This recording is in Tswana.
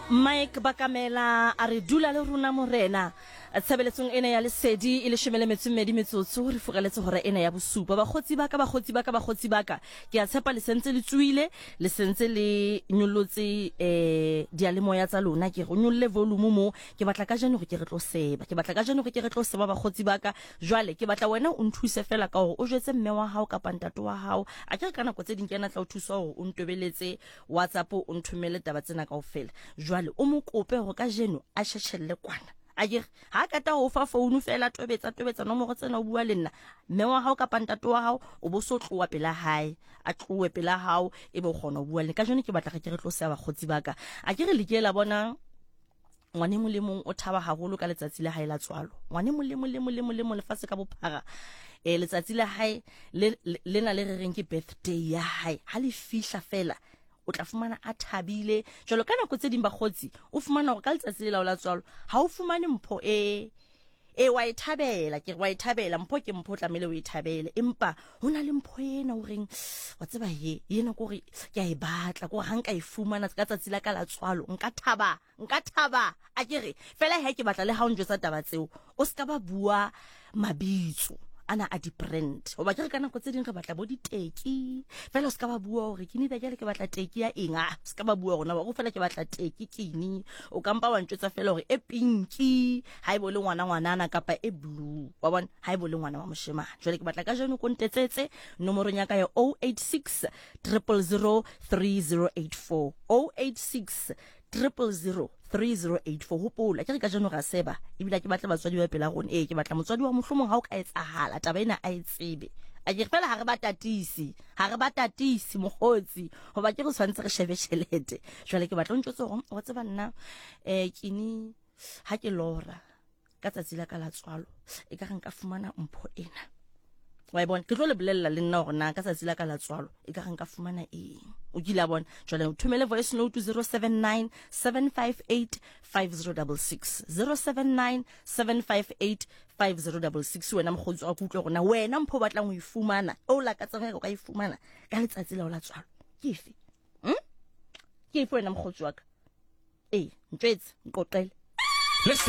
Mike Bakamela a re dula le runa morena tshebeletsong ena ya lesedi e le shemele metsumedi metsotso re fugeletse hore ena ya bosupa bagotsi baka ke a tshepa le sentse le tsuile le sentse le nyollotse dialemoya tsa lona ke go nyolle volume mo ke batla ka jeno go ke re tlo seba bagotsi baka jwale ke batla wena o nthuse fela ka hore o jwetse mme wa hao ka pantato wa hao a ke kana go tse dinkena tla o thusa hore o ntobeletse WhatsApp o nthumele taba tsena kaofela jwale o mo kope go ka jeno a sheshelle kwana Agir ha ka ta ho fa phone fela tobetsa nomoro tsena o bua le nna mme wa hao ka pantato wa hao o bo so tloa pela hae a tloe pela hao e bo gona o bua le ka jone ke batla ke re tlo se ba gotsi baka a ke re le ke la bona ngwane mo le mong o thaba haholo ka letsatsi la hae la tswalo ngwane mo le lefatshe ka bophara letsatsi la hae le na le reng ke birthday ya hae ha le fihla fela o tla fumana a thabile jalo kana go tse ding bagotsi o fumana go ka letsatsi la la tswalo ha o fumane mpho wa ithabela ke wa ithabela mpho ke mpho tlamele o ithabele empa hona le mpho ena o reng wa tseba yena go re ke a e batla go hanka e fumana ka tsatsi la ka la tswalo nka thaba a ke re fela he ke batla le ha o njwetsa taba tseo o ska ba bua mabitso ana a different o ba ke kana go tse ding re batla bo diteki fela o ska ba bua hore ke ni da ke batla teki ya enga ska ba bua gona ba go fela ke batla teki kini o kampa wa ntsetsa fela hore e pinki ha e bo le ngwana kapa e blue wa bona ha e bo le ngwana wa moshemane jwale ke batla ka jeno ko ntetsetse nomoro nya ka ya 086 000 3084 086 000 3084 hopola ke re ka jeno ga seba ebile ke batla batswadi ba pela gone ke batla motswadi wa mohlomong ha o ka etsahala taba ena a etsebe a ke fela ha re batatisi mogotsi hoba ke go tshwantse re shebe tšhelete jwale ke batla o ntjotse go o tseba nna kini ha ke lora ka tsatsi la ka la tswalo e ka nka fumana mpho ena wa bona ke tlo le bolella le nna gore na ka tsatsi la ka la tswalo e ka nka fumana eng o kila bona jwale o thumele voice note 079 758 5066 079 758 5066 wena mogotsi wa kutlwe gona wena mpho batlang go ifumana o la ka tsanga go ka ifumana ka letsatsi la la tswalo ke efe wena mogotsi wa ka ntwetse nqoqele